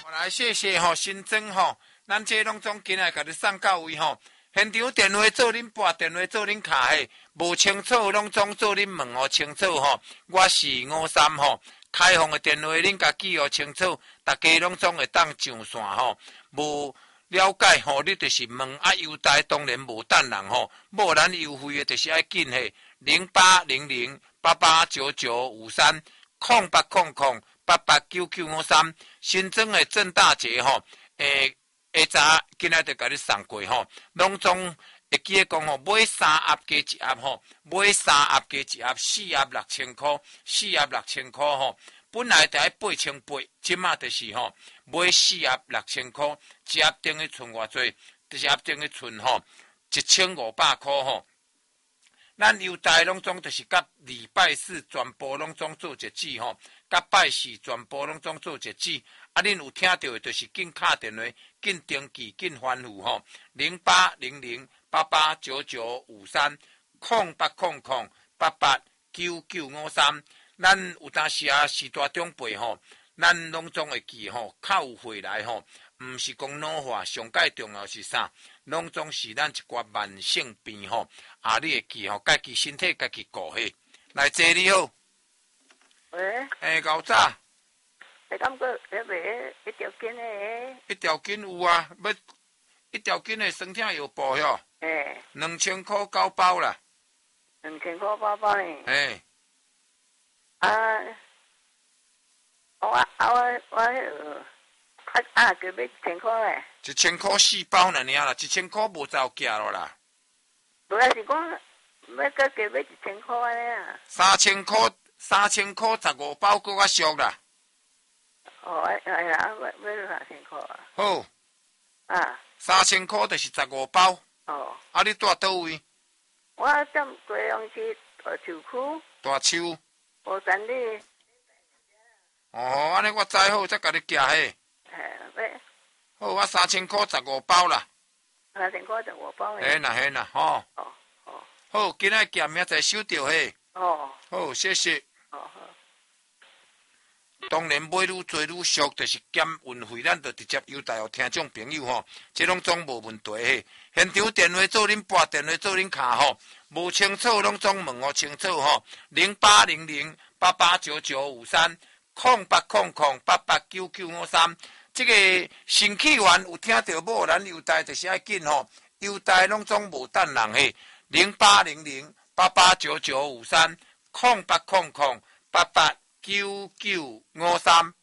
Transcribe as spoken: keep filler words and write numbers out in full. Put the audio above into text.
来，谢谢吼，新增吼，咱这拢总今来甲你送到位吼。现场电话做恁拨，电话做恁卡嘿，无清楚拢总做恁问哦清楚吼。我是五三吼，开放的电话恁家记哦清楚，大家拢总会当上线吼。无了解吼，你就是问啊优待，当然无等人吼。无咱优惠的就是爱紧嘿，零八零零八八九九五三空八空空。八八九九五三，新增的郑大节吼，诶，下早今仔就甲你送过吼，拢总会记得讲吼，买三盒加一盒吼，买三盒加一盒，四盒六千块，四盒六千块吼，本来就爱八千八，即马就是吼，买四盒六千块，一盒等于存偌济，一盒等于存吼一千五百块吼。咱优待拢总就是甲礼拜四全部拢总做一季吼，甲拜四全部拢总做一季。啊，恁有听到的，就是紧打电话，紧登记，紧欢呼吼，零八零零八八九九五三空八空空八八九九五三。咱有当时啊，时大长辈吼，咱拢总会记吼，较有回来吼，毋是讲老化，上界重要是啥？拢总是咱一寡慢性病吼，啊，你会记吼，家己身体家己顾嘿。来，坐你好。 喂。 诶，牛早。 你感觉要买一条筋的？ 一条筋有啊，要一条筋的酸痛药布哟。 诶。 两千块九包啦。 两千块包包呢？ 诶。 啊，我啊我我迄啊啊，就要一千块嘞。 一千块四包呢，尔啦，一千块无走价咯啦。 无啊是讲要搁加要一千块安尼啊。 三千块，三千块十五包搁较俗啦。 哦，哎哎呀，要要三千块啊。 好。 啊。 三千块就是十五包。 哦。 啊，你住倒位？ 我踮高雄市大树区。 大树。 无山里。 哦，安尼我知好，才甲你寄嘿。 嘿， 好，我三千块十五包啦。 三千块十五包诶。 嘿啦嘿啦，吼。 哦哦。 好，今仔寄明仔收到嘿。 哦。 好，谢谢。 哦好。 当然买愈多愈俗，就是减运费，咱就直接优待予听众朋友吼，这拢总无问题嘿。现场电话做恁拨，电话做恁卡吼，无清楚拢总问哦清楚吼，零八零零八八九九五三空八空空八八九九五三。这个新起源有听到无？咱优待就是爱紧吼，优待拢总无等人嘿，零八零零八八九九五三空八空空八八九九五三。